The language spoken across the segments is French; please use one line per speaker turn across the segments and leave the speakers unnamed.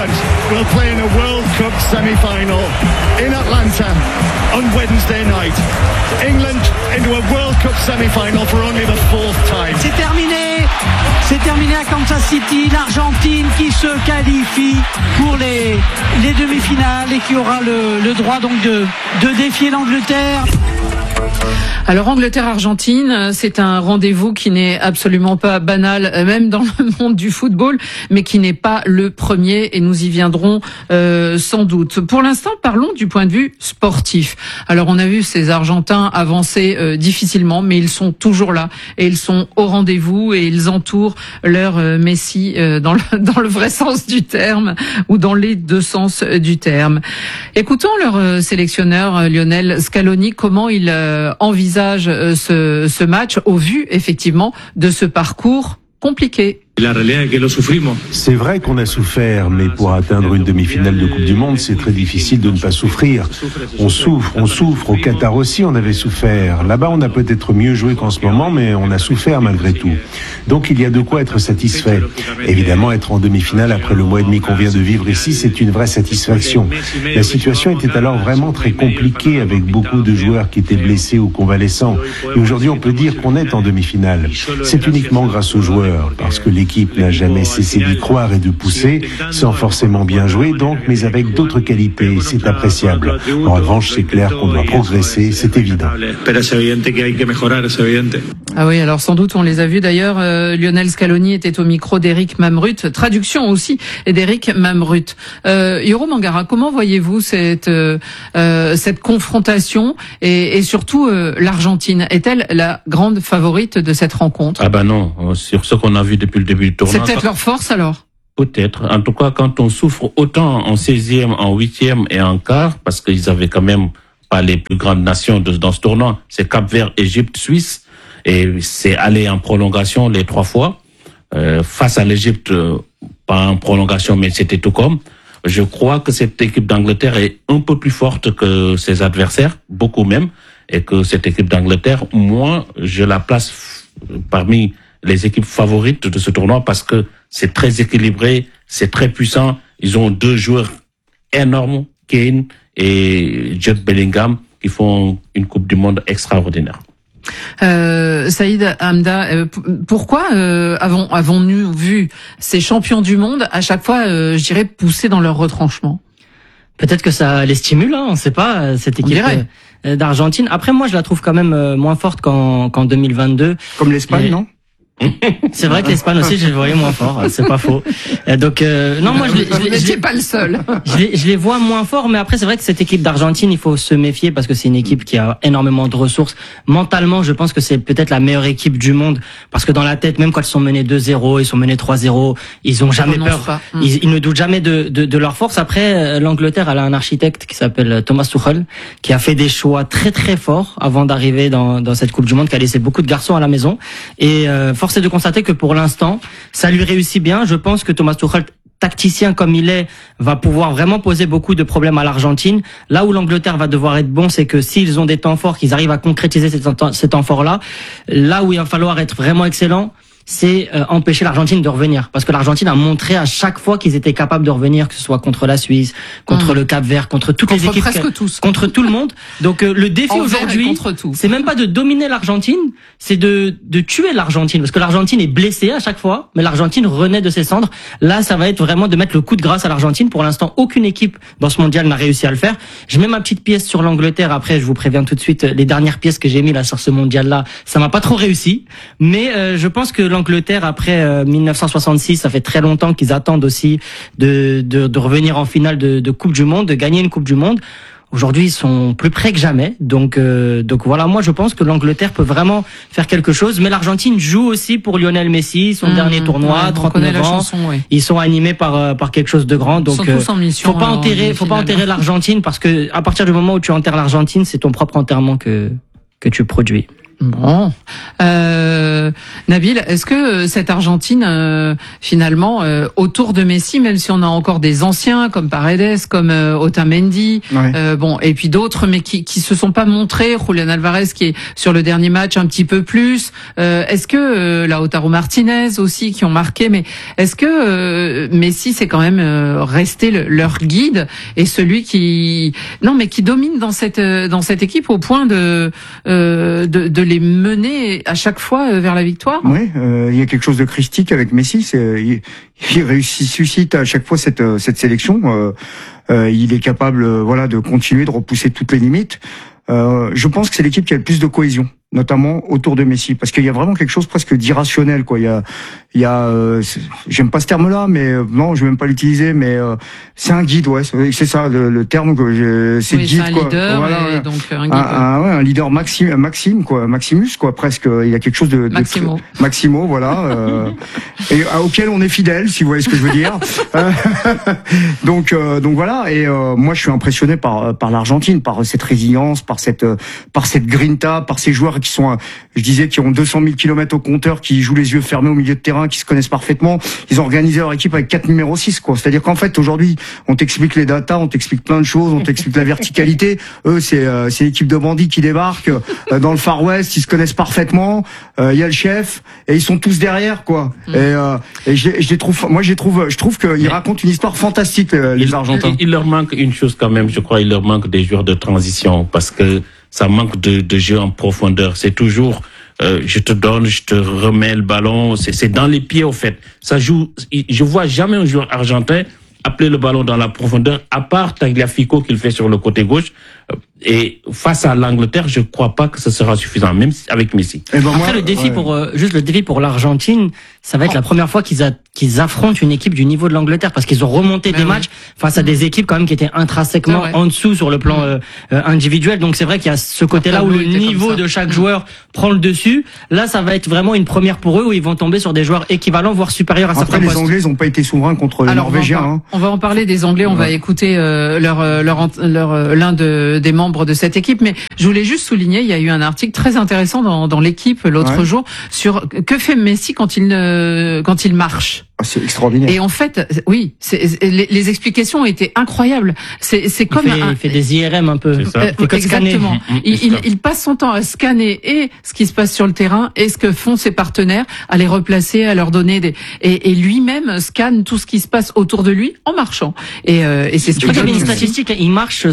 England will play in a World Cup semi-final in Atlanta on Wednesday night. England into a World Cup semi-final for only the fourth time.
C'est terminé à Kansas City, l'Argentine qui se qualifie pour les demi-finales et qui aura le droit donc de défier l'Angleterre.
Alors Angleterre-Argentine, c'est un rendez-vous qui n'est absolument pas banal, même dans le monde du football, mais qui n'est pas le premier, et nous y viendrons sans doute. Pour l'instant, parlons du point de vue sportif. Alors on a vu ces Argentins avancer difficilement, mais ils sont toujours là, et ils sont au rendez-vous, et ils entourent leur Messi dans le vrai sens du terme, ou dans les deux sens du terme. Écoutons leur sélectionneur Lionel Scaloni, comment il envisage ce match au vu effectivement de ce parcours compliqué.
C'est vrai qu'on a souffert, mais pour atteindre une demi-finale de Coupe du Monde, c'est très difficile de ne pas souffrir. On souffre. Au Qatar aussi, on avait souffert. Là-bas, on a peut-être mieux joué qu'en ce moment, mais on a souffert malgré tout. Donc, il y a de quoi être satisfait. Évidemment, être en demi-finale après le mois et demi qu'on vient de vivre ici, c'est une vraie satisfaction. La situation était alors vraiment très compliquée avec beaucoup de joueurs qui étaient blessés ou convalescents. Et aujourd'hui, on peut dire qu'on est en demi-finale. C'est uniquement grâce aux joueurs, parce que l'équipe n'a jamais cessé d'y croire et de pousser, sans forcément bien jouer donc, mais avec d'autres qualités, c'est appréciable. En revanche, c'est clair qu'on doit progresser, c'est évident.
Ah oui, alors sans doute on les a vus d'ailleurs, Lionel Scaloni était au micro d'Éric Mamrut, traduction aussi d'Éric Mamrut. Yoro Mangara, comment voyez-vous cette confrontation et surtout l'Argentine, est-elle la grande favorite de cette rencontre?
Ah ben non, sur ce qu'on a vu depuis le début du tournoi.
C'est peut-être leur force alors?
Peut-être. En tout cas, quand on souffre autant en 16e, en 8e et en quart, parce qu'ils avaient quand même pas les plus grandes nations dans ce tournoi, c'est Cap-Vert, Égypte, Suisse, et c'est aller en prolongation les 3 fois. Face à l'Égypte, pas en prolongation, mais c'était tout comme. Je crois que cette équipe d'Angleterre est un peu plus forte que ses adversaires, beaucoup même, et que cette équipe d'Angleterre, moi, je la place parmi les équipes favorites de ce tournoi parce que c'est très équilibré, c'est très puissant. Ils ont 2 joueurs énormes, Kane et Jude Bellingham, qui font une Coupe du Monde extraordinaire.
Saïd Hamda, pourquoi avons-nous vu ces champions du monde à chaque fois, je dirais, pousser dans leur retranchement?
Peut-être que ça les stimule, hein, on sait pas, cette équipe d'Argentine. Après, moi, je la trouve quand même moins forte qu'en 2022.
Comme l'Espagne, non?
C'est vrai que l'Espagne aussi, je les voyais moins fort, c'est pas faux. Donc non, moi je
pas le seul.
je les vois moins forts, mais après c'est vrai que cette équipe d'Argentine, il faut se méfier parce que c'est une équipe qui a énormément de ressources. Mentalement, je pense que c'est peut-être la meilleure équipe du monde parce que dans la tête, même quand ils sont menés 2-0, ils sont menés 3-0, ils ont jamais peur. Ils ne doutent jamais de leur force. Après, l'Angleterre, elle a un architecte qui s'appelle Thomas Tuchel, qui a fait des choix très très forts avant d'arriver dans cette Coupe du Monde, qui a laissé beaucoup de garçons à la maison et force est de constater que pour l'instant, ça lui réussit bien. Je pense que Thomas Tuchel, tacticien comme il est, va pouvoir vraiment poser beaucoup de problèmes à l'Argentine. Là où l'Angleterre va devoir être bon, c'est que s'ils ont des temps forts, qu'ils arrivent à concrétiser ces temps forts-là, là où il va falloir être vraiment excellent, c'est empêcher l'Argentine de revenir. Parce que l'Argentine a montré à chaque fois qu'ils étaient capables de revenir, que ce soit contre la Suisse, contre le Cap-Vert, contre toutes les équipes, contre tout le monde. Donc le défi aujourd'hui, c'est même pas de dominer l'Argentine, c'est de tuer l'Argentine. Parce que l'Argentine est blessée à chaque fois, mais l'Argentine renaît de ses cendres. Là, ça va être vraiment de mettre le coup de grâce à l'Argentine. Pour l'instant, aucune équipe dans ce mondial n'a réussi à le faire. Je mets ma petite pièce sur l'Angleterre. Après, je vous préviens tout de suite, les dernières pièces que j'ai mis là sur ce mondial-là, ça m'a pas trop réussi. Mais je pense que l'Angleterre, après 1966, ça fait très longtemps qu'ils attendent aussi de revenir en finale de Coupe du Monde, de gagner une Coupe du Monde. Aujourd'hui, ils sont plus près que jamais. Donc voilà, moi je pense que l'Angleterre peut vraiment faire quelque chose. Mais l'Argentine joue aussi pour Lionel Messi, son dernier tournoi, 39 ans. Ils sont animés par quelque chose de grand. Donc faut pas enterrer l'Argentine parce que à partir du moment où tu enterres l'Argentine, c'est ton propre enterrement que tu produis.
Bon, Nabil, est-ce que cette Argentine, finalement, autour de Messi, même si on a encore des anciens comme Paredes, comme Otamendi, bon, et puis d'autres, mais qui se sont pas montrés, Julián Álvarez qui est sur le dernier match un petit peu plus, est-ce que Lautaro Martinez aussi qui ont marqué, mais est-ce que Messi c'est quand même resté leur guide et celui qui domine dans cette équipe au point de les mener à chaque fois vers la victoire?
Oui, il y a quelque chose de christique avec Messi. Il suscite à chaque fois cette sélection. Il est capable, de continuer de repousser toutes les limites. Je pense que c'est l'équipe qui a le plus de cohésion, notamment autour de Messi, parce qu'il y a vraiment quelque chose presque d'irrationnel, quoi. Il y a, j'aime pas ce terme-là, mais non, je vais même pas l'utiliser, mais c'est un guide, c'est ça le terme que c'est guide,
c'est un
quoi.
leader,
voilà,
donc un guide.
Un leader Maximus, quoi, presque. Il y a quelque chose de Maximo, voilà, et auquel on est fidèle, si vous voyez ce que je veux dire. Donc voilà. Et moi, je suis impressionné par l'Argentine, par cette résilience, par cette grinta, par ces joueurs qui sont, je disais, qui ont 200 000 kilomètres au compteur, qui jouent les yeux fermés au milieu de terrain, qui se connaissent parfaitement. Ils ont organisé leur équipe avec 4 numéros 6, quoi. C'est-à-dire qu'en fait, aujourd'hui, on t'explique les datas, on t'explique plein de choses, on t'explique la verticalité. Eux, c'est l'équipe de bandits qui débarque dans le Far West, ils se connaissent parfaitement. Il y a le chef et ils sont tous derrière, quoi. Et je trouve qu'ils racontent une histoire fantastique, les Argentins.
Il leur manque une chose quand même, je crois, il leur manque des joueurs de transition, parce que ça manque de jeu en profondeur. C'est toujours je te donne, je te remets le ballon. C'est dans les pieds, au fait. Ça joue. Je vois jamais un joueur argentin appeler le ballon dans la profondeur, à part Tagliafico qu'il fait sur le côté gauche. Et face à l'Angleterre, je crois pas que ce sera suffisant, même avec Messi.
Après, le défi pour l'Argentine, ça va être la première fois qu'ils affrontent une équipe du niveau de l'Angleterre, parce qu'ils ont remonté des matchs face à des équipes quand même qui étaient intrinsèquement en dessous sur le plan individuel. Donc c'est vrai qu'il y a ce côté-là où le niveau de chaque joueur prend le dessus. Là, ça va être vraiment une première pour eux, où ils vont tomber sur des joueurs équivalents, voire supérieurs à certains postes.
Après, les Anglais, ils n'ont pas été souverains contre les Norvégiens.
On va en parler des Anglais. On va écouter l'un des membres de cette équipe, mais je voulais juste souligner, il y a eu un article très intéressant dans l'équipe l'autre jour sur que fait Messi quand il marche.
C'est extraordinaire.
Et en fait, oui, les explications étaient incroyables. C'est comme
il fait des IRM un peu.
Exactement. Il passe son temps à scanner et ce qui se passe sur le terrain et ce que font ses partenaires, à les replacer, à leur donner et lui-même scanne tout ce qui se passe autour de lui en marchant. Et c'est ce
qu'il y avait une statistique, il marche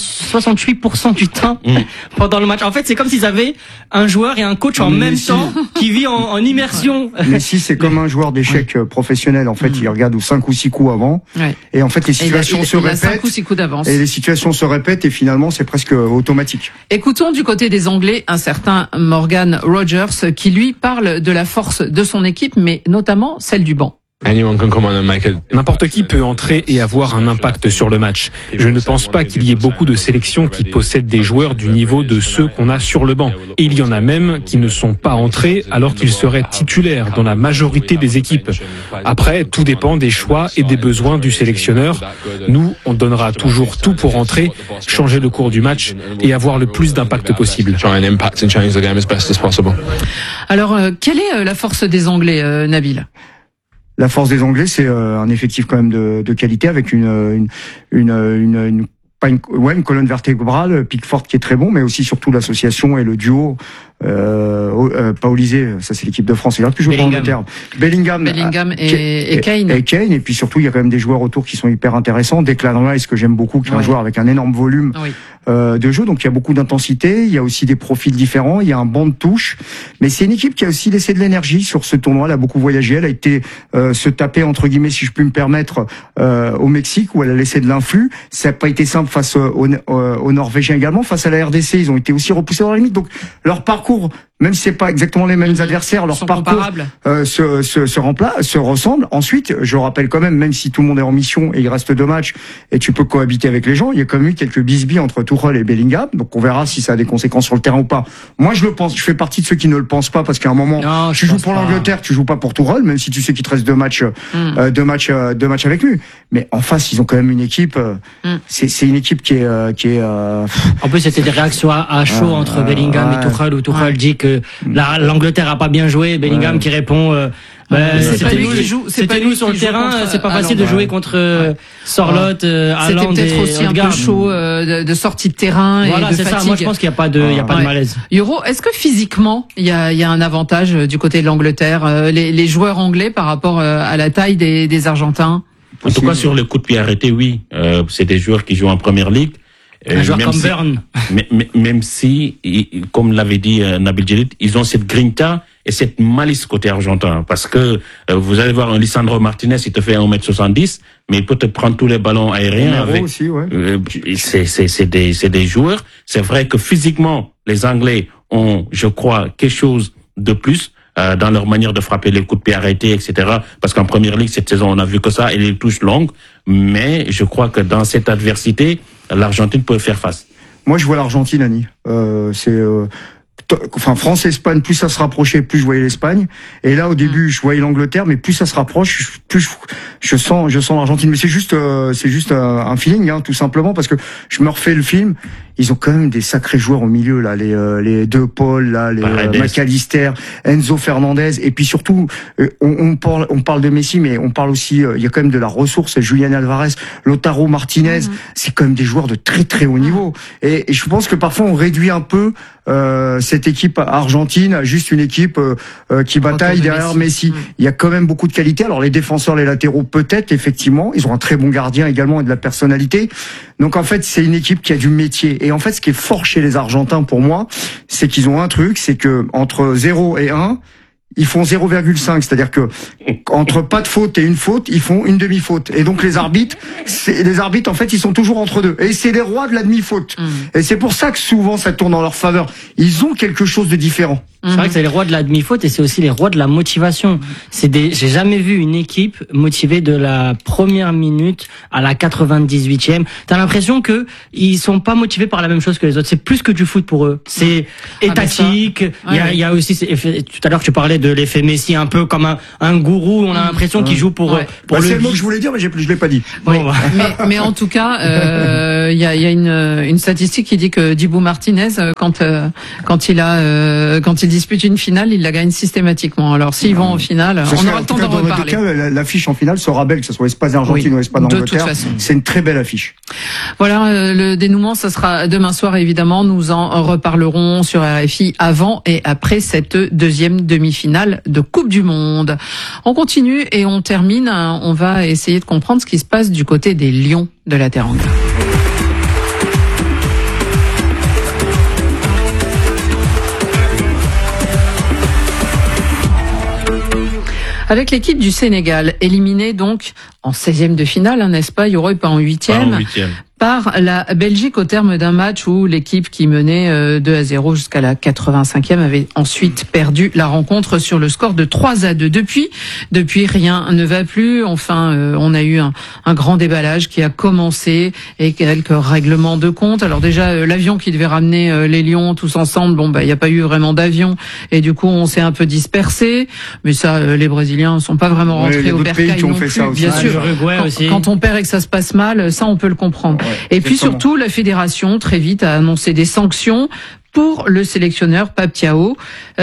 68% du temps pendant le match. En fait, c'est comme s'ils avaient un joueur et un coach en même temps qui vit en immersion.
Messi, c'est comme un joueur d'échecs professionnel. En fait, il regarde 5 ou 6 coups avant. Et en fait, les situations se répètent.
5 ou 6 coups d'avance.
Et les situations se répètent et finalement, c'est presque automatique.
Écoutons du côté des Anglais un certain Morgan Rogers qui lui parle de la force de son équipe, mais notamment celle du banc.
N'importe qui peut entrer et avoir un impact sur le match. Je ne pense pas qu'il y ait beaucoup de sélections qui possèdent des joueurs du niveau de ceux qu'on a sur le banc. Et il y en a même qui ne sont pas entrés alors qu'ils seraient titulaires dans la majorité des équipes. Après, tout dépend des choix et des besoins du sélectionneur. Nous, on donnera toujours tout pour entrer, changer le cours du match et avoir le plus d'impact possible.
Alors, quelle est la force des Anglais, Nabil ?
La force des Anglais, c'est un effectif quand même de qualité, avec une colonne vertébrale, Pickford qui est très bon, mais aussi surtout l'association et le duo. Paolisé, ça c'est l'équipe de France, il a plus joué pour l'Angleterre. Bellingham
et Kane.
Et Kane, et puis surtout il y a quand même des joueurs autour qui sont hyper intéressants. Declan Rice, que j'aime beaucoup, qui est un joueur avec un énorme volume de jeu, donc il y a beaucoup d'intensité, il y a aussi des profils différents, il y a un banc de touche, mais c'est une équipe qui a aussi laissé de l'énergie sur ce tournoi, elle a beaucoup voyagé, elle a été se taper entre guillemets, si je puis me permettre, au Mexique, où elle a laissé de l'influx. Ça n'a pas été simple face aux Norvégiens également, face à la RDC, ils ont été aussi repoussés dans la limite, donc leur parcours, même si c'est pas exactement les mêmes adversaires, leur parcours se ressemble. Ensuite, je rappelle quand même si tout le monde est en mission et il reste 2 matchs et tu peux cohabiter avec les gens, il y a quand même eu quelques bisbilles entre Tuchel et Bellingham, donc on verra si ça a des conséquences sur le terrain ou pas. Moi, je le pense, je fais partie de ceux qui ne le pensent pas, parce qu'à un moment, tu joues pour l'Angleterre, tu joues pas pour Tuchel, même si tu sais qu'il te reste 2 matchs avec lui. Mais en face, ils ont quand même une équipe. C'est une équipe qui est.
En plus, c'était des réactions à chaud entre Bellingham et Tuchel, où Tuchel dit que que l'Angleterre a pas bien joué. Bellingham qui répond. C'était nous sur le terrain. C'est pas facile de jouer contre Sorloth, Haaland.
C'était peut-être aussi un peu chaud de sortie de terrain
voilà,
et de fatigue.
Voilà, c'est ça. Moi, je pense qu'il n'y a pas de malaise.
Yoro, est-ce que physiquement, il y a un avantage du côté de l'Angleterre, les joueurs anglais par rapport à la taille des Argentins?
En tout cas, sur le coup de pied arrêté, oui. C'est des joueurs qui jouent en première ligue.
Un joueur comme Burn.
Même si, comme l'avait dit Nabil Djellit, ils ont cette grinta et cette malice côté argentin. Parce que vous allez voir un Lisandro Martinez, il te fait 1m70, mais il peut te prendre tous les ballons aériens. Avec,
aussi, ouais.
C'est des joueurs. C'est vrai que physiquement, les Anglais ont, je crois, quelque chose de plus dans leur manière de frapper les coups de pied arrêtés, etc. Parce qu'en première ligue, cette saison, on a vu que ça et les touches longues. Mais je crois que dans cette adversité, l'Argentine peut faire face.
Moi, je vois l'Argentine, Annie. France-Espagne, plus ça se rapprochait, plus je voyais l'Espagne. Et là, au début, je voyais l'Angleterre, mais plus ça se rapproche, plus je sens l'Argentine. Mais c'est juste un feeling, hein, tout simplement, parce que je me refais le film. Ils ont quand même des sacrés joueurs au milieu, là, les deux Paul, là, les McAllister, Enzo Fernandez, et puis surtout, on parle de Messi, mais on parle aussi, il y a quand même de la ressource, Julian Alvarez, Lautaro Martinez, c'est quand même des joueurs de très très haut niveau. Et je pense que parfois on réduit un peu cette équipe argentine à juste une équipe qui bataille derrière Messi. Il y a quand même beaucoup de qualité. Alors les défenseurs, les latéraux, peut-être, effectivement, ils ont un très bon gardien également et de la personnalité. Donc en fait, c'est une équipe qui a du métier. Et en fait, ce qui est fort chez les Argentins pour moi, c'est qu'ils ont un truc, c'est que entre 0 et 1, ils font 0,5, c'est-à-dire que entre pas de faute et une faute, ils font une demi-faute. Et donc les arbitres en fait, ils sont toujours entre deux. Et c'est les rois de la demi-faute. Et c'est pour ça que souvent ça tourne en leur faveur. Ils ont quelque chose de différent.
C'est vrai que c'est les rois de la demi-faute et c'est aussi les rois de la motivation. J'ai jamais vu une équipe motivée de la première minute à la 98e. T'as l'impression que ils sont pas motivés par la même chose que les autres. C'est plus que du foot pour eux. C'est étatique. Il y a aussi, tout à l'heure tu parlais de l'effet Messi, un peu comme un gourou. On a l'impression qu'il joue pour
c'est le mot que je voulais dire, mais je l'ai pas dit.
Mais en tout cas, il y a une statistique qui dit que Dibu Martinez, quand il dispute une finale, il la gagne systématiquement. Alors s'ils vont en finale, on aura le temps d'en reparler.
Dans tout cas, l'affiche en finale sera belle, que ce soit Espagne-Argentine ou Espagne-Angleterre. C'est une très belle affiche.
Voilà, le dénouement, ça sera demain soir évidemment. Nous en reparlerons sur RFI avant et après cette deuxième demi-finale de Coupe du Monde. On continue et on termine. On va essayer de comprendre ce qui se passe du côté des Lions de la Teranga. Avec l'équipe du Sénégal, éliminée donc en 16e de finale, n'est-ce pas, Yoro, pas en 8e, par la Belgique au terme d'un match où l'équipe qui menait 2-0 jusqu'à la 85e avait ensuite perdu la rencontre sur le score de 3-2. Depuis rien ne va plus. Enfin, on a eu un grand déballage qui a commencé et quelques règlements de compte. Alors déjà, l'avion qui devait ramener les Lions tous ensemble, il n'y a pas eu vraiment d'avion et du coup, on s'est un peu dispersé. Mais ça, les Brésiliens sont pas vraiment rentrés au bercail non plus. Bien sûr, quand on perd et que ça se passe mal, ça, on peut le comprendre.
Ouais,
et puis surtout, la fédération très vite a annoncé des sanctions pour le sélectionneur Pape Thiaw.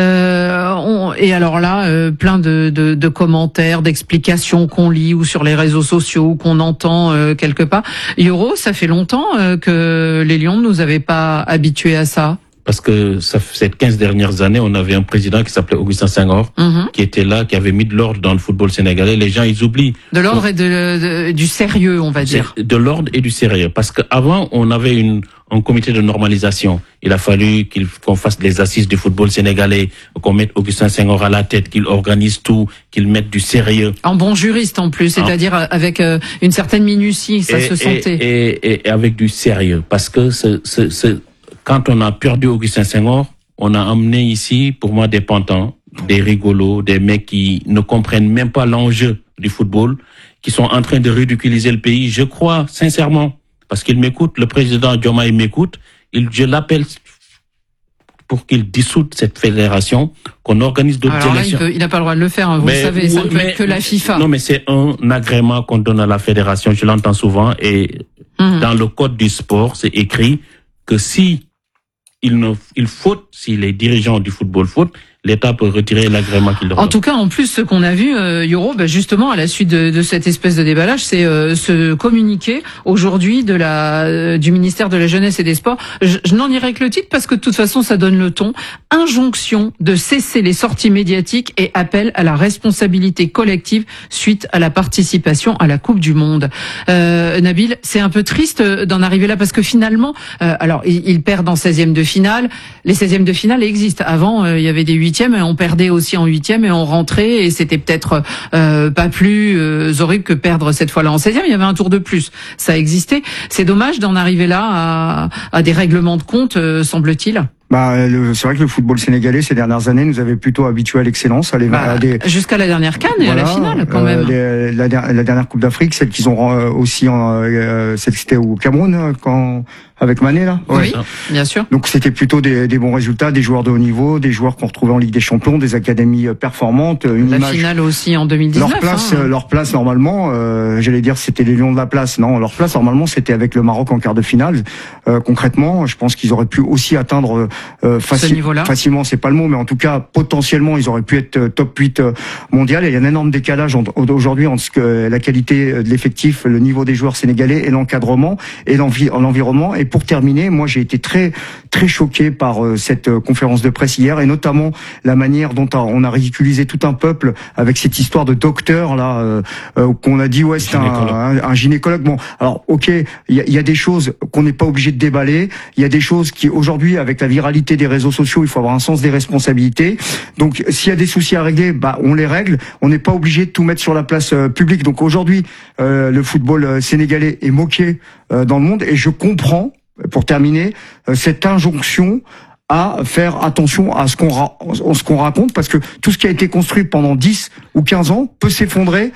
Et alors là, plein de commentaires, d'explications qu'on lit ou sur les réseaux sociaux ou qu'on entend quelque part. Yoro, ça fait longtemps que les Lions ne nous avaient pas habitués à ça.
Parce que ces 15 dernières années, on avait un président qui s'appelait Augustin Senghor, qui était là, qui avait mis de l'ordre dans le football sénégalais. Les gens, ils oublient.
De l'ordre et du sérieux, on va dire.
De l'ordre et du sérieux. Parce qu'avant, on avait un comité de normalisation. Il a fallu qu'on fasse des assises du football sénégalais, qu'on mette Augustin Senghor à la tête, qu'il organise tout, qu'il mette du sérieux.
En bon juriste en plus, c'est-à-dire avec une certaine minutie, ça se sentait.
Et avec du sérieux. Parce que quand on a perdu Augustin Senghor, on a amené ici, pour moi, des pantins, des rigolos, des mecs qui ne comprennent même pas l'enjeu du football, qui sont en train de ridiculiser le pays. Je crois, sincèrement, parce qu'il m'écoute, le président Diomaye m'écoute, je l'appelle pour qu'il dissoute cette fédération, qu'on organise d'autres élections.
Il n'a pas le droit de le faire, vous le savez, ça ne peut être que la FIFA.
Non, mais c'est un agrément qu'on donne à la fédération, je l'entends souvent, et dans le code du sport, c'est écrit que si il faute, si les dirigeants du football fautent, l'État peut retirer l'agrément qu'il leur
En
donne.
tout cas, en plus, ce qu'on a vu, Yoro, justement, à la suite de cette espèce de déballage, c'est ce communiqué aujourd'hui du ministère de la Jeunesse et des Sports. Je n'en irai que le titre parce que de toute façon, ça donne le ton. Injonction de cesser les sorties médiatiques et appel à la responsabilité collective suite à la participation à la Coupe du Monde. Nabil, c'est un peu triste d'en arriver là parce que finalement, alors ils perdent en 16e de finale. Les 16e de finale existent. Avant, il y avait des 8e et on perdait aussi en 8e et on rentrait et c'était peut-être pas plus horrible que perdre cette fois-là en 16e. Il y avait un tour de plus. Ça existait. C'est dommage d'en arriver là à des règlements de compte, semble-t-il.
C'est vrai que le football sénégalais ces dernières années nous avait plutôt habitués à l'excellence,
jusqu'à la dernière CAN et à la finale quand même.
La dernière Coupe d'Afrique, celle qu'ils ont aussi celle qui était au Cameroun avec Mané là.
Oui, bien sûr.
Donc c'était plutôt des bons résultats, des joueurs de haut niveau, des joueurs qu'on retrouvait en Ligue des Champions, des académies performantes.
Finale aussi en 2019.
Leur place normalement, j'allais dire c'était les Lions de la place. Non, leur place normalement c'était avec le Maroc en quart de finale. Concrètement, je pense qu'ils auraient pu aussi atteindre facilement, c'est pas le mot, mais en tout cas potentiellement ils auraient pu être top 8 mondial. Et il y a un énorme décalage aujourd'hui entre la qualité de l'effectif, le niveau des joueurs sénégalais et l'encadrement et l'environnement. Et pour terminer, moi j'ai été très très choqué par cette conférence de presse hier et notamment la manière dont on a ridiculisé tout un peuple avec cette histoire de docteur là qu'on a dit c'est un gynécologue. Bon, alors ok, il y a des choses qu'on n'est pas obligé de déballer, il y a des choses qui aujourd'hui avec la viralité des réseaux sociaux, il faut avoir un sens des responsabilités. Donc s'il y a des soucis à régler, on les règle, on n'est pas obligé de tout mettre sur la place publique. Donc aujourd'hui, le football sénégalais est moqué dans le monde et je comprends, pour terminer, cette injonction à faire attention à ce qu'on raconte, parce que tout ce qui a été construit pendant 10 ou 15 ans peut s'effondrer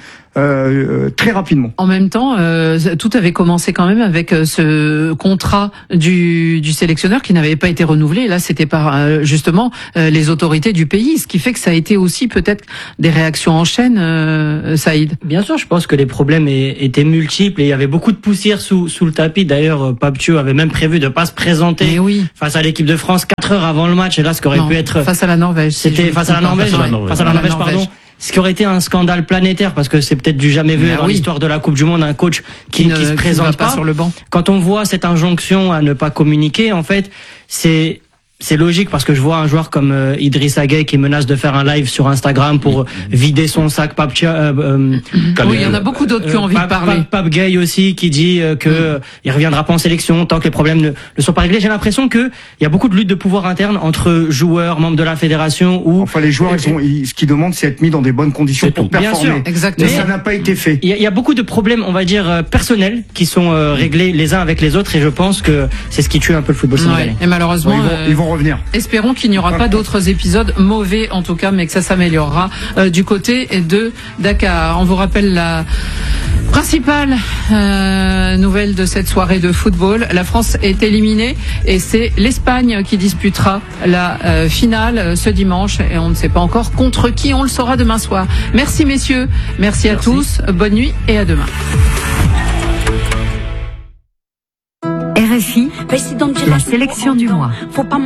très rapidement.
En même temps, tout avait commencé quand même avec ce contrat du sélectionneur qui n'avait pas été renouvelé. Et là, c'était par justement les autorités du pays, ce qui fait que ça a été aussi peut-être des réactions en chaîne, Saïd.
Bien sûr, je pense que les problèmes étaient multiples et il y avait beaucoup de poussière sous le tapis. D'ailleurs, Pape Thiaw avait même prévu de pas se présenter face à l'équipe de France 4 heures avant le match. Et là, ce qui aurait pu être
face à la Norvège.
C'était face à la Norvège, pardon. Ce qui aurait été un scandale planétaire, parce que c'est peut-être du jamais vu dans l'histoire de la Coupe du Monde, un coach qui se présente pas
sur le banc.
Quand on voit cette injonction à ne pas communiquer, en fait, c'est logique, parce que je vois un joueur comme Idrissa Gueye qui menace de faire un live sur Instagram pour vider son sac.
Oui, il y en a beaucoup d'autres qui ont envie de parler.
Pape Gueye aussi qui dit que il reviendra pas en sélection tant que les problèmes ne sont pas réglés. J'ai l'impression que il y a beaucoup de lutte de pouvoir interne entre joueurs, membres de la fédération les joueurs
ce qu'ils demandent, c'est être mis dans des bonnes conditions pour performer.
Bien sûr,
exactement.
Mais ça n'a pas été fait.
Il y a beaucoup de problèmes, on va dire personnels, qui sont réglés les uns avec les autres, et je pense que c'est ce qui tue un peu le football sénégalais.
Et malheureusement,
ils vont revenir.
Espérons qu'il n'y aura pas d'autres épisodes mauvais, en tout cas, mais que ça s'améliorera du côté de Dakar. On vous rappelle la principale nouvelle de cette soirée de football. La France est éliminée et c'est l'Espagne qui disputera la finale ce dimanche, et on ne sait pas encore contre qui. On le saura demain soir. Merci messieurs, merci à tous, bonne nuit et à demain.
RFI, la sélection du mois.